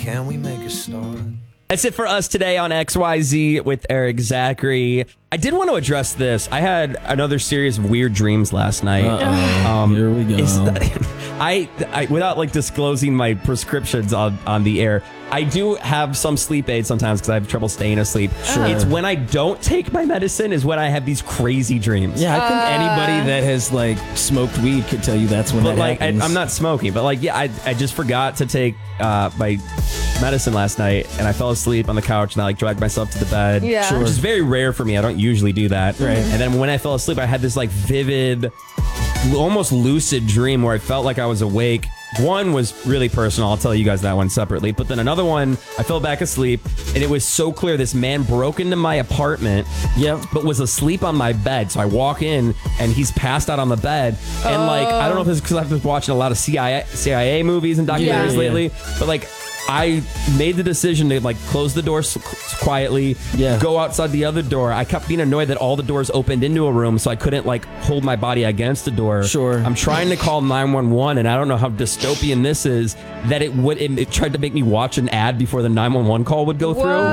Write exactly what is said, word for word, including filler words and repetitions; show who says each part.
Speaker 1: can we make a start?
Speaker 2: That's it for us today on X Y Z with Eric Zachary. I did want to address this. I had another series of weird dreams last night.
Speaker 3: Um, Here we go.
Speaker 2: The, I, I, without like disclosing my prescriptions on, on the air, I do have some sleep aids sometimes because I have trouble staying asleep.
Speaker 3: Sure.
Speaker 2: It's when I don't take my medicine is when I have these crazy dreams.
Speaker 3: Yeah, I think
Speaker 4: Uh,
Speaker 3: anybody that has like smoked weed could tell you that's when
Speaker 2: But
Speaker 3: that
Speaker 2: like, I,
Speaker 3: happens.
Speaker 2: I'm not smoking, but like, yeah, I, I just forgot to take uh, my medicine last night, and I fell asleep on the couch, and I like dragged myself to the bed.
Speaker 4: Yeah. Sure.
Speaker 2: Which is very rare for me. I don't usually do that.
Speaker 3: Right.
Speaker 2: And then when I fell asleep, I had this like vivid, almost lucid dream where I felt like I was awake. One was really personal. I'll tell you guys that one separately. But then another one, I fell back asleep, and it was so clear this man broke into my apartment,
Speaker 3: Yep.
Speaker 2: but was asleep on my bed. So I walk in, and he's passed out on the bed. And like, I don't know if it's because I've been watching a lot of C I A, C I A movies and documentaries
Speaker 3: Yeah, yeah.
Speaker 2: lately, but like, I made the decision to like close the door s- quietly,
Speaker 3: Yeah.
Speaker 2: go outside the other door. I kept being annoyed that all the doors opened into a room, so I couldn't like hold my body against the door.
Speaker 3: Sure.
Speaker 2: I'm trying to call nine one one, and I don't know how dystopian this is, that it would it, it tried to make me watch an ad before the nine one one call would go through.